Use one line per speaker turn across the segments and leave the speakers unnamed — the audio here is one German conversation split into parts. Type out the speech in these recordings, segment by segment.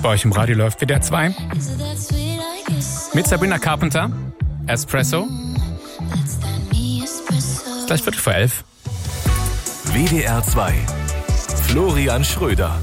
Bei euch im Radio läuft WDR 2 mit Sabrina Carpenter, Espresso. Ist gleich 11:15.
WDR 2 Florian Schröder.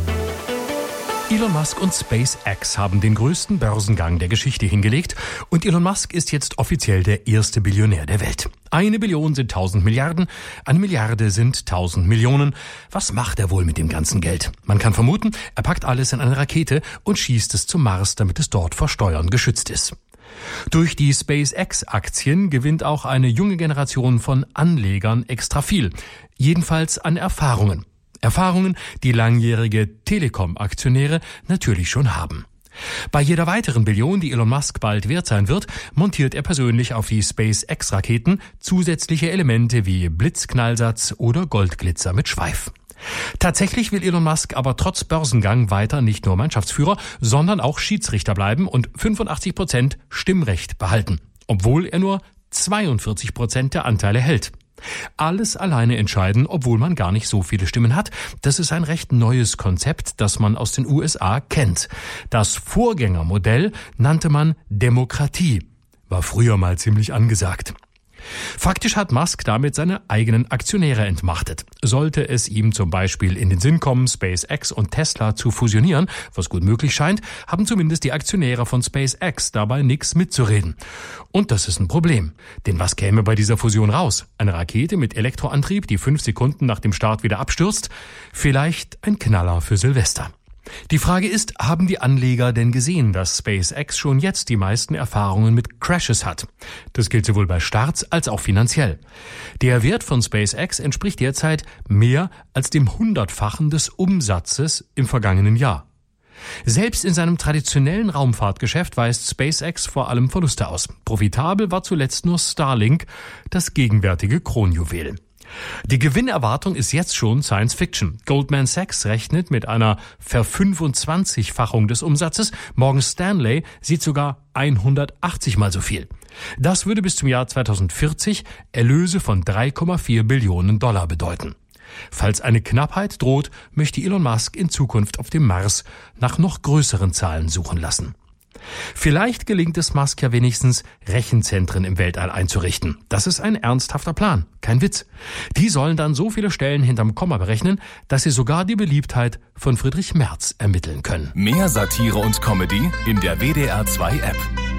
Elon Musk und SpaceX haben den größten Börsengang der Geschichte hingelegt und Elon Musk ist jetzt offiziell der erste Billionär der Welt. 1 Billion sind 1000 Milliarden, 1 Milliarde sind 1000 Millionen. Was macht er wohl mit dem ganzen Geld? Man kann vermuten, er packt alles in eine Rakete und schießt es zum Mars, damit es dort vor Steuern geschützt ist. Durch die SpaceX-Aktien gewinnt auch eine junge Generation von Anlegern extra viel. Jedenfalls an Erfahrungen. Erfahrungen, die langjährige Telekom-Aktionäre natürlich schon haben. Bei jeder weiteren Billion, die Elon Musk bald wert sein wird, montiert er persönlich auf die SpaceX-Raketen zusätzliche Elemente wie Blitzknallsatz oder Goldglitzer mit Schweif. Tatsächlich will Elon Musk aber trotz Börsengang weiter nicht nur Mannschaftsführer, sondern auch Schiedsrichter bleiben und 85% Stimmrecht behalten, obwohl er nur 42% der Anteile hält. Alles alleine entscheiden, obwohl man gar nicht so viele Stimmen hat. Das ist ein recht neues Konzept, das man aus den USA kennt. Das Vorgängermodell nannte man Demokratie. War früher mal ziemlich angesagt. Faktisch hat Musk damit seine eigenen Aktionäre entmachtet. Sollte es ihm zum Beispiel in den Sinn kommen, SpaceX und Tesla zu fusionieren, was gut möglich scheint, haben zumindest die Aktionäre von SpaceX dabei nichts mitzureden. Und das ist ein Problem. Denn was käme bei dieser Fusion raus? Eine Rakete mit Elektroantrieb, die 5 Sekunden nach dem Start wieder abstürzt? Vielleicht ein Knaller für Silvester. Die Frage ist, haben die Anleger denn gesehen, dass SpaceX schon jetzt die meisten Erfahrungen mit Crashes hat? Das gilt sowohl bei Starts als auch finanziell. Der Wert von SpaceX entspricht derzeit mehr als dem 100-fachen des Umsatzes im vergangenen Jahr. Selbst in seinem traditionellen Raumfahrtgeschäft weist SpaceX vor allem Verluste aus. Profitabel war zuletzt nur Starlink, das gegenwärtige Kronjuwel. Die Gewinnerwartung ist jetzt schon Science Fiction. Goldman Sachs rechnet mit einer Ver-25-fachung des Umsatzes. Morgan Stanley sieht sogar 180 mal so viel. Das würde bis zum Jahr 2040 Erlöse von 3,4 Billionen Dollar bedeuten. Falls eine Knappheit droht, möchte Elon Musk in Zukunft auf dem Mars nach noch größeren Zahlen suchen lassen. Vielleicht gelingt es Musk ja wenigstens, Rechenzentren im Weltall einzurichten. Das ist ein ernsthafter Plan, kein Witz. Die sollen dann so viele Stellen hinterm Komma berechnen, dass sie sogar die Beliebtheit von Friedrich Merz ermitteln können.
Mehr Satire und Comedy in der WDR 2 App.